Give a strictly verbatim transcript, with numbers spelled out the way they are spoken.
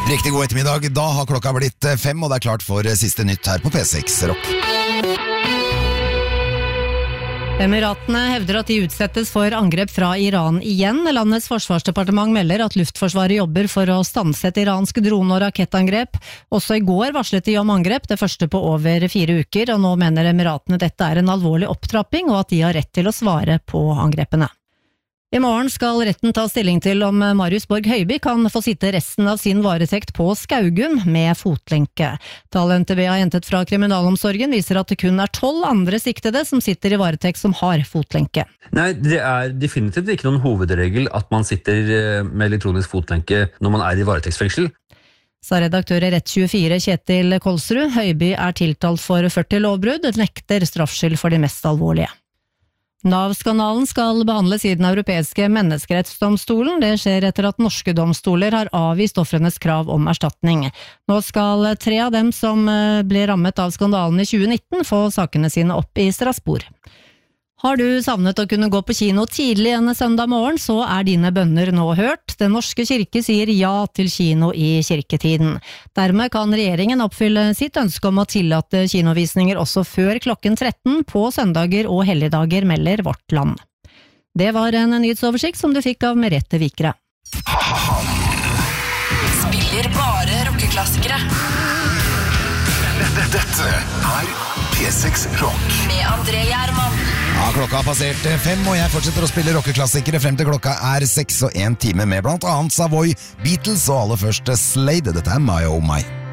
Riktig god ettermiddag, da har klokka blitt fem, og det er klart for siste nytt her på P seks Rock. Emiratene hevder at de utsettes for angrep fra Iran igjen. Landets forsvarsdepartement melder at Luftforsvaret jobber for å stanse et iransk drone- og rakettangrep. Også i går varslet de om angrep, det første på over fire uker, og nå mener Emiratene dette er en alvorlig opptrapping, og at de har rett til å svare på angrepene. I morgen skal retten ta stilling til om Marius Borg Høiby kan få sitte resten av sin varetekt på Skaugum med fotlenke. Tall N T B har hentet fra kriminalomsorgen viser at det kun er tolv andre siktede som sitter i varetekt som har fotlenke. Nei, det er definitivt ikke noen hovedregel at man sitter med elektronisk fotlenke når man er i varetektsfengsel. Sa redaktør i Rett tjuefire Kjetil Kolsrud. Høiby er tiltalt for førti lovbrudd, nekter straffskyld for de mest alvorlige. Nav-skandalen skal behandles i den europeiske menneskerettsdomstolen. Det skjer etter at norske domstoler har avvist ofrenes krav om erstatning. Nå skal tre av dem som ble rammet av skandalen i tjue nitten få sakene sine opp i Strasbourg. Har du savnet å kunne gå på kino tidlig en søndag morgen, så er dine bønner nå hørt. Den norske kirke sier ja til kino i kirketiden. Dermed kan regjeringen oppfylle sitt ønske om å tillate kinovisninger også før klokken tretten på søndager og helligdager, melder Vårt Land. Det var en nyhetsoversikt som du fikk av Merete Vikre. Spiller bare rockeklassikere. Dette, dette er P seks Rock med André Gjerman. Ja, klokka har passert fem, og jeg fortsetter å spille rockeklassikere frem til klokka er seks og en time med blant annet Savoy, Beatles og aller første Slade. Dette er My Oh My.